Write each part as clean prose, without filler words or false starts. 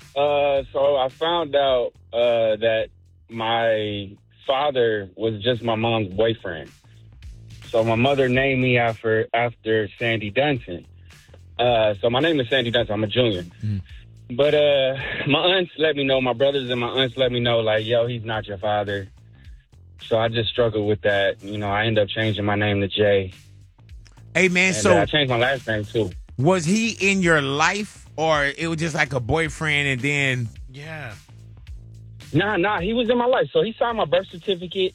So I found out that my father was just my mom's boyfriend. So my mother named me after Sandy Dunson. So my name is Sandy Dunson. I'm a junior. But my aunts let me know, my brothers and my aunts let me know, like, yo, he's not your father. So I just struggled with that. You know, I ended up changing my name to Jay. Hey, man, And, so I changed my last name, too. was he in your life, or it was just like a boyfriend and then... Yeah. Nah, he was in my life. So he signed my birth certificate.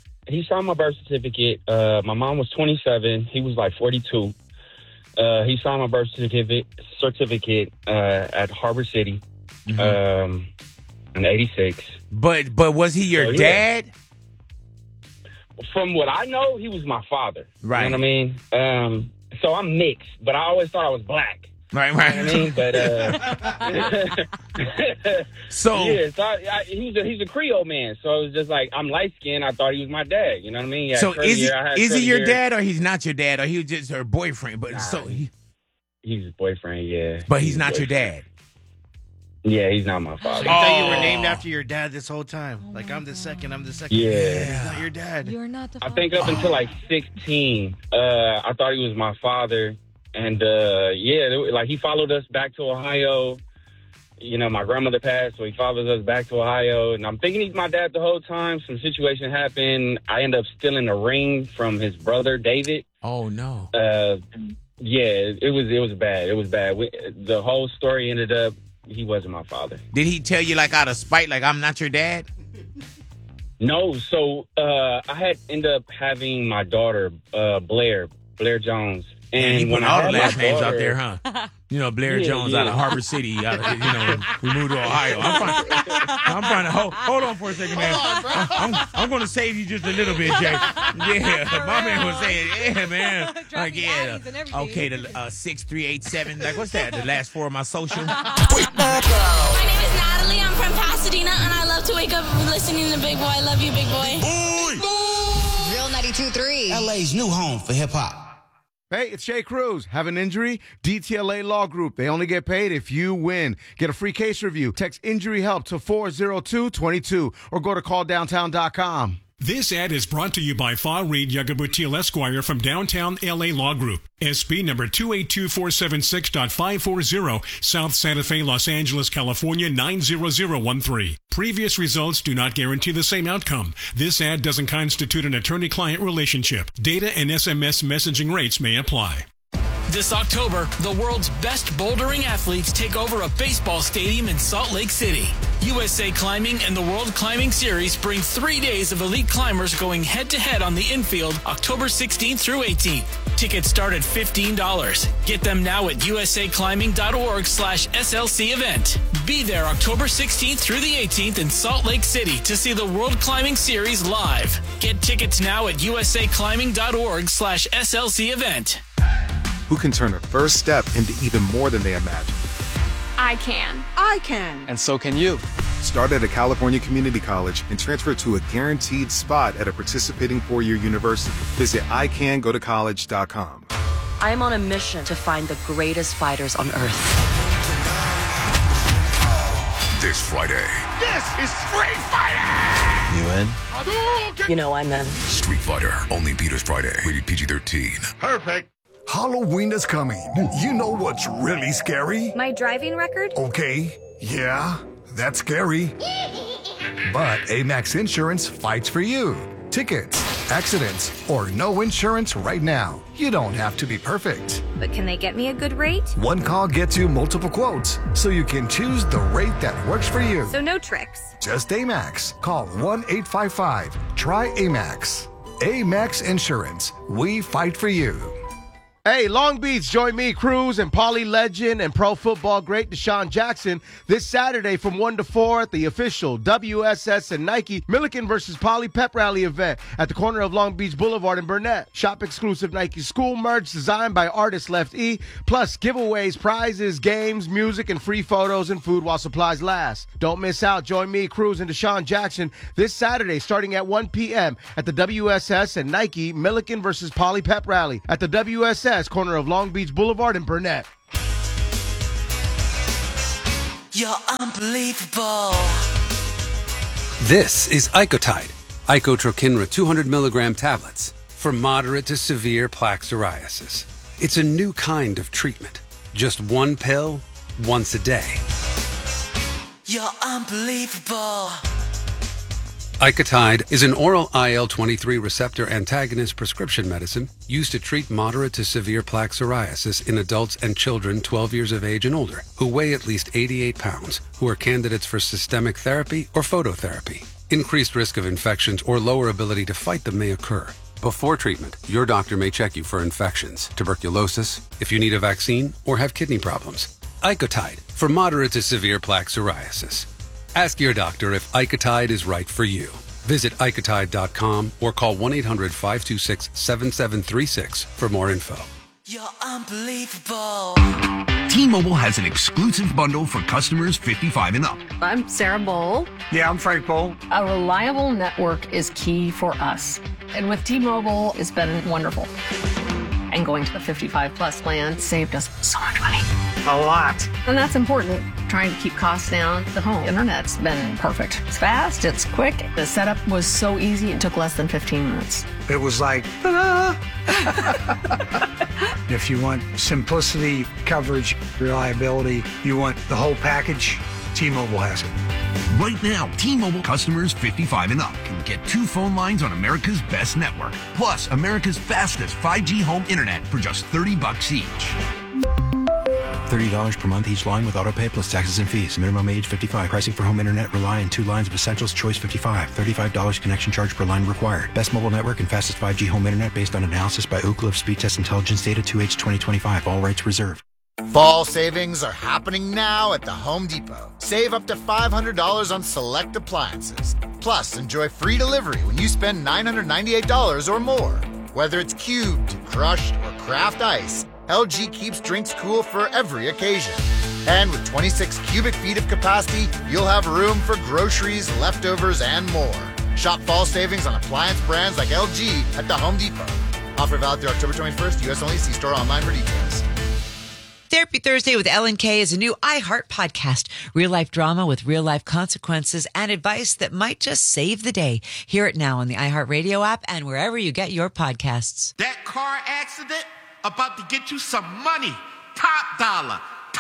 My mom was 27. He was like 42. He signed my birth certificate at Harbor City in 86. But was he your dad? From what I know, he was my father. Right. You know what I mean? So I'm mixed, but I always thought I was black. Right. You know what I mean? But so yeah, he's a Creole man. So it was just like, I'm light skinned. I thought he was my dad. You know what I mean? So is he your dad, or he's not your dad, or he was just her boyfriend? But he's his boyfriend, yeah. But he's not your dad. Yeah, he's not my father. So you thought you were named after your dad this whole time? Like, I'm the second. Yeah. He's not your dad. You're not the I father. think up until like 16, I thought he was my father. And, like he followed us back to Ohio. You know, my grandmother passed, so he followed us back to Ohio. And I'm thinking he's my dad the whole time. Some situation happened. I ended up stealing a ring from his brother, David. Oh, no. Yeah, it was bad. It was bad. The whole story ended up, he wasn't my father. Did he tell you, like, out of spite, like, I'm not your dad? No, so I had ended up having my daughter, Blair Jones. And you when put I all had the last my names daughter, out there, huh? You know, Blair Jones out of Harbor City. We moved to Ohio. I'm trying to hold on for a second, man. I'm going to save you just a little bit, Jay. Yeah, my man was saying, yeah, man. Like, yeah. Okay, the 6387. Like, what's that? The last four of my social. My name is Natalie. I'm from Pasadena, and I love to wake up listening to Big Boy. I love you, Big Boy. Real 92.3. LA's new home for hip hop. Hey, it's Shay Cruz. Have an injury? DTLA Law Group. They only get paid if you win. Get a free case review. Text injury help to 40222 or go to calldowntown.com. This ad is brought to you by Farid Yagabutil Esquire from Downtown LA Law Group. SP number 282476.540, South Santa Fe, Los Angeles, California 90013. Previous results do not guarantee the same outcome. This ad doesn't constitute an attorney-client relationship. Data and SMS messaging rates may apply. This October, the world's best bouldering athletes take over a baseball stadium in Salt Lake City. USA Climbing and the World Climbing Series bring 3 days of elite climbers going head-to-head on the infield October 16th through 18th. Tickets start at $15. Get them now at usaclimbing.org/SLC event. Be there October 16th through the 18th in Salt Lake City to see the World Climbing Series live. Get tickets now at usaclimbing.org/SLC event. Who can turn a first step into even more than they imagine. I can. And so can you. Start at a California community college and transfer to a guaranteed spot at a participating four-year university. Visit icangotocollege.com. I am on a mission to find the greatest fighters on earth. This Friday. This is Street Fighter! You in? You know I'm in. Street Fighter, only Peter's Friday. Rated PG-13. Perfect. Halloween is coming. You know what's really scary? My driving record? Okay, yeah, that's scary. But Amex Insurance fights for you. Tickets, accidents, or no insurance right now. You don't have to be perfect. But can they get me a good rate? One call gets you multiple quotes, so you can choose the rate that works for you. So no tricks. Just Amex. Call 1-855-TRY-AMEX. Amex Insurance. We fight for you. Hey, Long Beach, join me, Cruz, and Pauly legend and pro football great Deshaun Jackson this Saturday from 1 to 4 at the official WSS and Nike Milliken versus Pauly pep rally event at the corner of Long Beach Boulevard and Burnett. Shop exclusive Nike school merch designed by artist Left E, plus giveaways, prizes, games, music, and free photos and food while supplies last. Don't miss out. Join me, Cruz, and Deshaun Jackson this Saturday starting at 1 p.m. at the WSS and Nike Milliken versus Pauly pep rally at the WSS corner of Long Beach Boulevard and Burnett. You're unbelievable. This is Icotide, Icotrokinra 200 milligram tablets for moderate to severe plaque psoriasis. It's a new kind of treatment. Just one pill, once a day. You're unbelievable. Icotide is an oral IL-23 receptor antagonist prescription medicine used to treat moderate to severe plaque psoriasis in adults and children 12 years of age and older who weigh at least 88 pounds, who are candidates for systemic therapy or phototherapy. Increased risk of infections or lower ability to fight them may occur. Before treatment, your doctor may check you for infections, tuberculosis, if you need a vaccine, or have kidney problems. Icotide for moderate to severe plaque psoriasis. Ask your doctor if Icotide is right for you. Visit Icotide.com or call 1-800-526-7736 for more info. You're unbelievable. T-Mobile has an exclusive bundle for customers 55 and up. I'm Sarah Bowl. Yeah, I'm Frank Bowl. A reliable network is key for us. And with T-Mobile, it's been wonderful. And going to the 55-plus plan saved us so much money. A lot. And that's important. Trying to keep costs down. The home internet's been perfect. It's fast, it's quick. The setup was so easy, it took less than 15 minutes. It was like, ta-da! If you want simplicity, coverage, reliability, you want the whole package, T-Mobile has it. Right now, T-Mobile customers 55 and up can get 2 phone lines on America's best network, plus America's fastest 5G home internet for just $30 each. $30 per month each line with autopay plus taxes and fees. Minimum age 55. Pricing for home internet rely on 2 lines of essentials. Choice 55. $35 connection charge per line required. Best mobile network and fastest 5G home internet based on analysis by Ookla of Speed Test Intelligence data 2H 2025. All rights reserved. Fall savings are happening now at the Home Depot. Save up to $500 on select appliances. Plus, enjoy free delivery when you spend $998 or more. Whether it's cubed, crushed, or craft ice, LG keeps drinks cool for every occasion. And with 26 cubic feet of capacity, you'll have room for groceries, leftovers, and more. Shop fall savings on appliance brands like LG at the Home Depot. Offer valid through October 21st, U.S. only. See store online for details. Therapy Thursday with Ellen K is a new iHeart podcast. Real-life drama with real-life consequences and advice that might just save the day. Hear it now on the iHeart Radio app and wherever you get your podcasts. That car accident about to get you some money. Top dollar.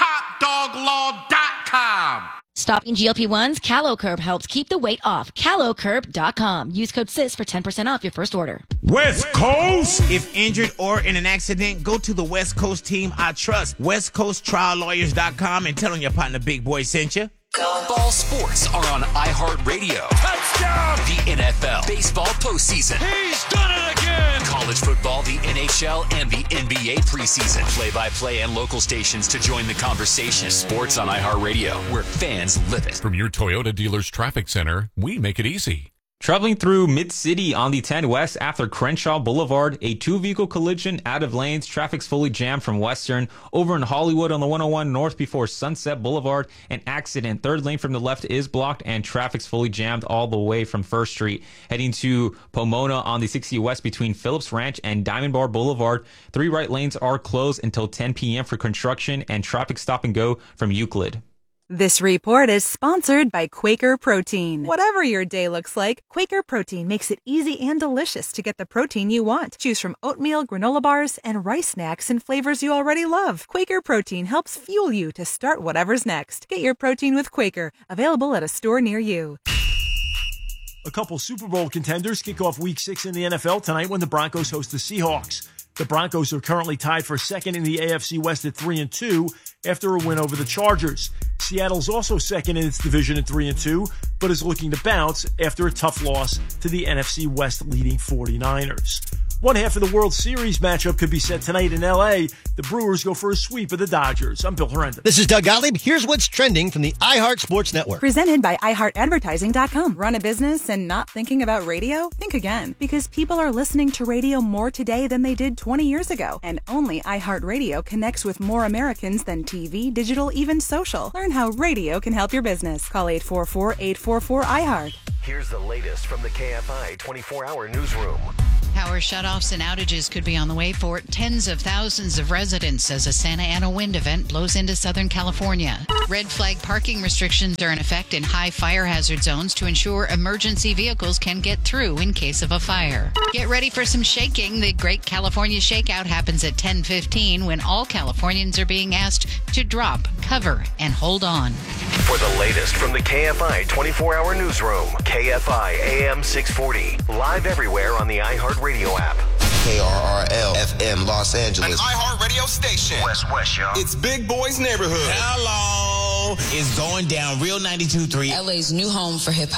TopDogLaw.com. Stopping GLP-1s, CaloCurb helps keep the weight off. CaloCurb.com. Use code SIS for 10% off your first order. West Coast! If injured or in an accident, go to the West Coast team I trust. WestCoastTrialLawyers.com and tell them your partner Big Boy sent you. Ball sports are on iHeartRadio. Touchdown! The NFL, baseball postseason. He's done it again! College football, the NHL, and the NBA preseason. Play-by-play and local stations to join the conversation. Sports on iHeartRadio, where fans live it. From your Toyota dealer's traffic center, we make it easy. Traveling through Mid-City on the 10 West after Crenshaw Boulevard, a 2-vehicle collision out of lanes. Traffic's fully jammed from Western. Over in Hollywood on the 101 North before Sunset Boulevard, an accident. 3rd lane from the left is blocked and traffic's fully jammed all the way from 1st Street. Heading to Pomona on the 60 West between Phillips Ranch and Diamond Bar Boulevard. 3 right lanes are closed until 10 p.m. for construction and traffic stop and go from Euclid. This report is sponsored by Quaker Protein. Whatever your day looks like, Quaker Protein makes it easy and delicious to get the protein you want. Choose from oatmeal, granola bars, and rice snacks in flavors you already love. Quaker Protein helps fuel you to start whatever's next. Get your protein with Quaker, available at a store near you. A couple Super Bowl contenders kick off Week 6 in the NFL tonight when the Broncos host the Seahawks. The Broncos are currently tied for second in the AFC West at 3-2 after a win over the Chargers. Seattle's also second in its division at 3-2, but is looking to bounce after a tough loss to the NFC West leading 49ers. One half of the World Series matchup could be set tonight in L.A. The Brewers go for a sweep of the Dodgers. I'm Bill Herenda. This is Doug Gottlieb. Here's what's trending from the iHeart Sports Network. Presented by iHeartAdvertising.com. Run a business and not thinking about radio? Think again. Because people are listening to radio more today than they did 20 years ago. And only iHeartRadio connects with more Americans than TV, digital, even social. Learn how radio can help your business. Call 844-844-iHeart. Here's the latest from the KFI 24-hour newsroom. Power shutoffs and outages could be on the way for tens of thousands of residents as a Santa Ana wind event blows into Southern California. Red flag parking restrictions are in effect in high fire hazard zones to ensure emergency vehicles can get through in case of a fire. Get ready for some shaking. The Great California Shakeout happens at 10:15 when all Californians are being asked to drop, cover, and hold on. For the latest from the KFI 24-hour newsroom, KFI AM 640, live everywhere on the iHeartRadio app. KRRL FM Los Angeles. An iHeartRadio station. West, y'all. It's Big Boy's Neighborhood. Hello. It's going down Real 92.3. LA's new home for hip hop.